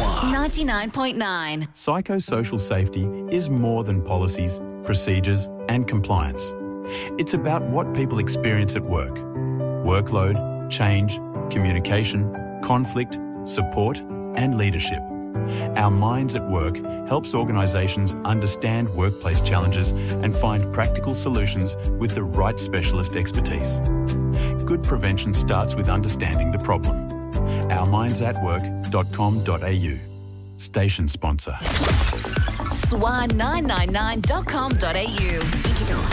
SWA 99.9. Psychosocial safety is more than policies, procedures and compliance. It's about what people experience at work. Workload, change, communication, conflict, support and leadership. Our Minds at Work helps organisations understand workplace challenges and find practical solutions with the right specialist expertise. Good prevention starts with understanding the problem. ourmindsatwork.com.au. Station sponsor. SWA999.com.au. Digital.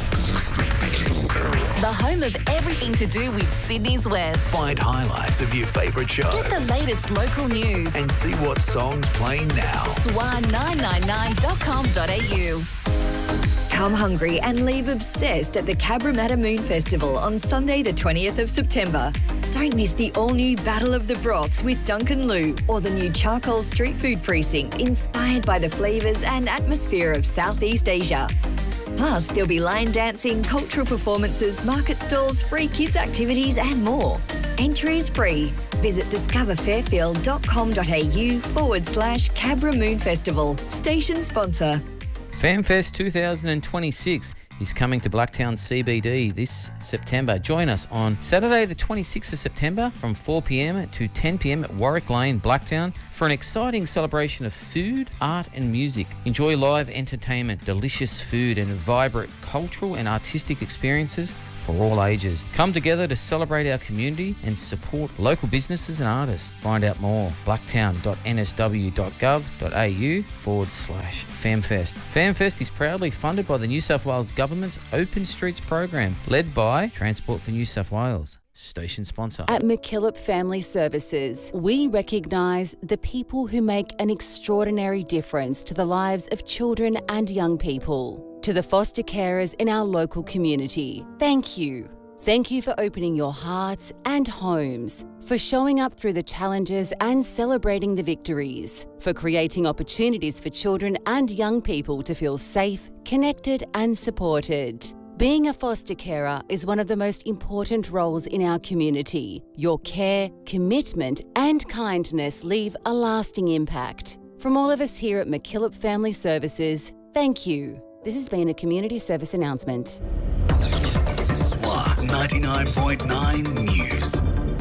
The home of everything to do with Sydney's West. Find highlights of your favourite show. Get the latest local news. And see what songs playing now. SWA999.com.au. Come hungry and leave obsessed at the Cabramatta Moon Festival on Sunday the 20th of September. Don't miss the all-new Battle of the Broths with Duncan Lou or the new Charcoal Street Food Precinct inspired by the flavours and atmosphere of Southeast Asia. Plus, there'll be line dancing, cultural performances, market stalls, free kids activities and more. Entry is free. Visit discoverfairfield.com.au/Cabra Moon Festival. Station sponsor. FamFest 2026 is coming to Blacktown CBD this September. Join us on Saturday the 26th of September from 4 p.m. to 10 p.m. at Warwick Lane, Blacktown for an exciting celebration of food, art and music. Enjoy live entertainment, delicious food and vibrant cultural and artistic experiences for all ages. Come together to celebrate our community and support local businesses and artists. Find out more, blacktown.nsw.gov.au/FamFest. FamFest is proudly funded by the New South Wales Government's Open Streets program, led by Transport for New South Wales. Station sponsor. At McKillop Family Services, we recognise the people who make an extraordinary difference to the lives of children and young people. To the foster carers in our local community, thank you. Thank you for opening your hearts and homes, for showing up through the challenges and celebrating the victories, for creating opportunities for children and young people to feel safe, connected and supported. Being a foster carer is one of the most important roles in our community. Your care, commitment and kindness leave a lasting impact. From all of us here at McKillop Family Services, thank you. This has been a community service announcement. SWA 99.9 News.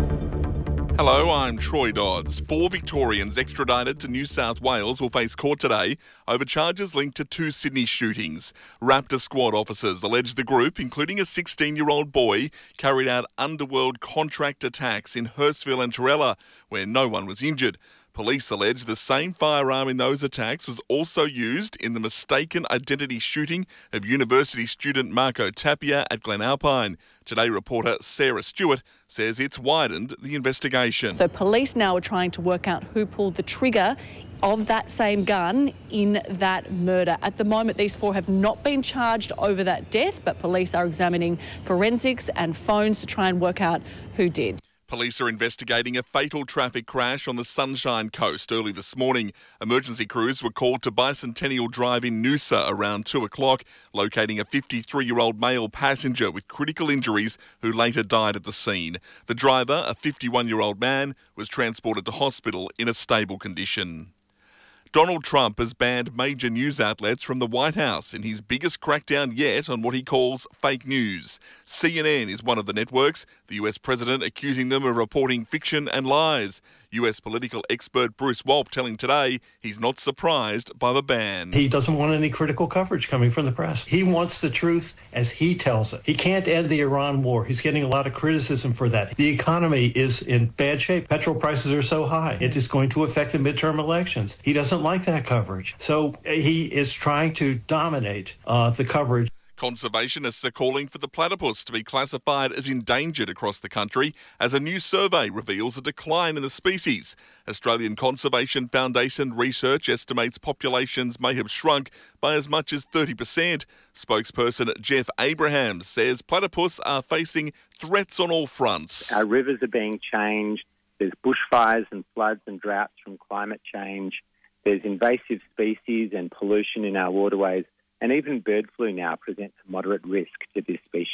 Hello, I'm Troy Dodds. 4 Victorians extradited to New South Wales will face court today over charges linked to 2 Sydney shootings. Raptor Squad officers allege the group, including a 16-year-old boy, carried out underworld contract attacks in Hurstville and Torella, where no one was injured. Police allege the same firearm in those attacks was also used in the mistaken identity shooting of university student Marco Tapia at Glen Alpine. Today reporter Sarah Stewart says it's widened the investigation. So police now are trying to work out who pulled the trigger of that same gun in that murder. At the moment, these 4 have not been charged over that death, but police are examining forensics and phones to try and work out who did. Police are investigating a fatal traffic crash on the Sunshine Coast early this morning. Emergency crews were called to Bicentennial Drive in Noosa around 2 o'clock, locating a 53-year-old male passenger with critical injuries who later died at the scene. The driver, a 51-year-old man, was transported to hospital in a stable condition. Donald Trump has banned major news outlets from the White House in his biggest crackdown yet on what he calls fake news. CNN is one of the networks, the US president accusing them of reporting fiction and lies. US political expert Bruce Walp telling Today he's not surprised by the ban. He doesn't want any critical coverage coming from the press. He wants the truth as he tells it. He can't end the Iran war. He's getting a lot of criticism for that. The economy is in bad shape. Petrol prices are so high. It is going to affect the midterm elections. He doesn't like that coverage. So he is trying to dominate the coverage. Conservationists are calling for the platypus to be classified as endangered across the country as a new survey reveals a decline in the species. Australian Conservation Foundation research estimates populations may have shrunk by as much as 30%. Spokesperson Jeff Abrahams says platypus are facing threats on all fronts. Our rivers are being changed. There's bushfires and floods and droughts from climate change. There's invasive species and pollution in our waterways. And even bird flu now presents a moderate risk to this species.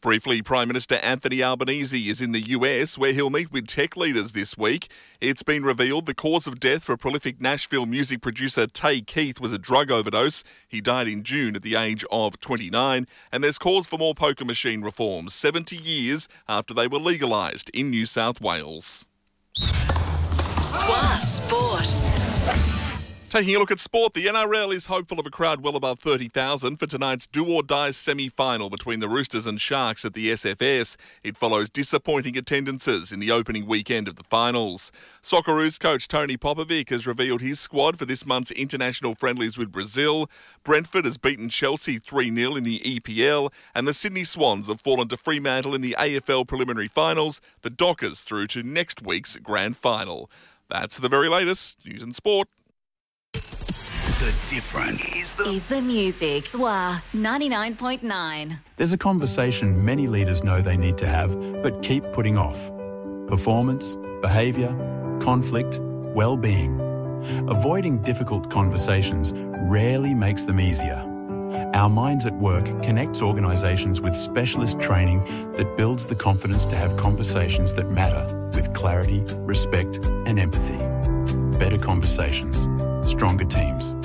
Briefly, Prime Minister Anthony Albanese is in the US, where he'll meet with tech leaders this week. It's been revealed the cause of death for prolific Nashville music producer Tay Keith was a drug overdose. He died in June at the age of 29, and there's cause for more poker machine reforms 70 years after they were legalised in New South Wales. SWA Sport. Taking a look at sport, the NRL is hopeful of a crowd well above 30,000 for tonight's do-or-die semi-final between the Roosters and Sharks at the SFS. It follows disappointing attendances in the opening weekend of the finals. Socceroos coach Tony Popovic has revealed his squad for this month's international friendlies with Brazil. Brentford has beaten Chelsea 3-0 in the EPL, and the Sydney Swans have fallen to Fremantle in the AFL preliminary finals. The Dockers through to next week's grand final. That's the very latest news and sport. The difference Is the music. SWA 99.9. There's a conversation many leaders know they need to have, but keep putting off. Performance, behaviour, conflict, well-being. Avoiding difficult conversations rarely makes them easier. Our Minds at Work connects organisations with specialist training that builds the confidence to have conversations that matter with clarity, respect and empathy. Better conversations, stronger teams.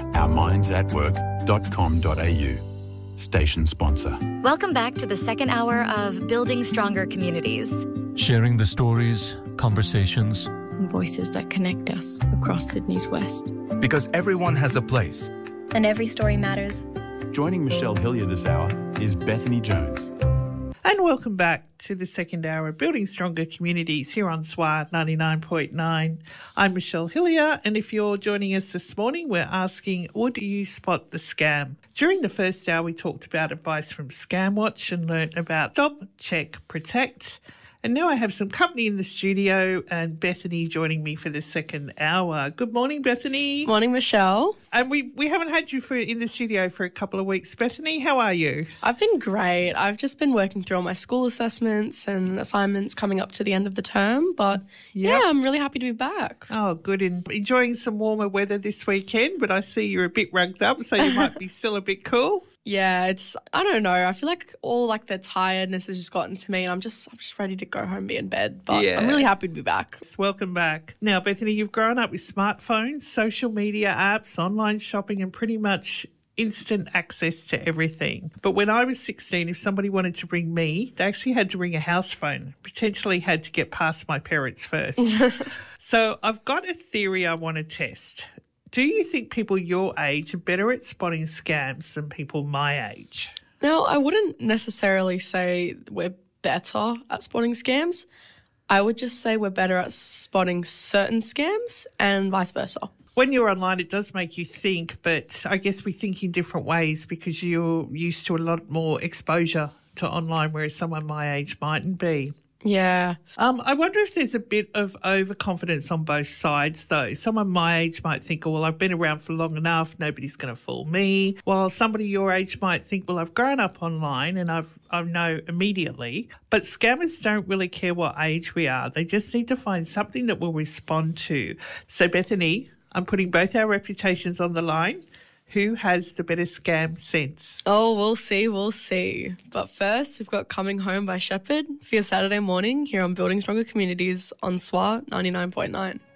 ourmindsatwork.com.au. Station sponsor. Welcome back to the second hour of Building Stronger Communities. Sharing the stories, conversations, and voices that connect us across Sydney's West. Because everyone has a place. And every story matters. Joining Michelle Hillier this hour is Bethany Jones. And welcome back to the second hour of Building Stronger Communities here on SWA 99.9. I'm Michelle Hillier, and if you're joining us this morning, we're asking, would you spot the scam? During the first hour, we talked about advice from ScamWatch and learnt about Stop, Check, Protect. And now I have some company in the studio and Bethany joining me for the second hour. Good morning, Bethany. Morning, Michelle. And we haven't had you in the studio for a couple of weeks. Bethany, how are you? I've been great. I've just been working through all my school assessments and assignments coming up to the end of the term. But yeah, I'm really happy to be back. Oh, good. And enjoying some warmer weather this weekend, but I see you're a bit rugged up, so you might be still a bit cool. Yeah, I don't know. I feel like all the tiredness has just gotten to me and I'm just ready to go home and be in bed. But I'm really happy to be back. Welcome back. Now, Bethany, you've grown up with smartphones, social media apps, online shopping and pretty much instant access to everything. But when I was 16, if somebody wanted to ring me, they actually had to ring a house phone, potentially had to get past my parents first. So I've got a theory I want to test. Do you think people your age are better at spotting scams than people my age? No, I wouldn't necessarily say we're better at spotting scams. I would just say we're better at spotting certain scams and vice versa. When you're online, it does make you think, but I guess we think in different ways because you're used to a lot more exposure to online, whereas someone my age mightn't be. Yeah. I wonder if there's a bit of overconfidence on both sides, though. Someone my age might think, oh, well, I've been around for long enough, nobody's going to fool me. While somebody your age might think, well, I've grown up online and I know immediately. But scammers don't really care what age we are. They just need to find something that we'll respond to. So, Bethany, I'm putting both our reputations on the line. Who has the better scam sense? Oh, we'll see. But first, we've got Coming Home by Shepherd for your Saturday morning here on Building Stronger Communities on SWA 99.9.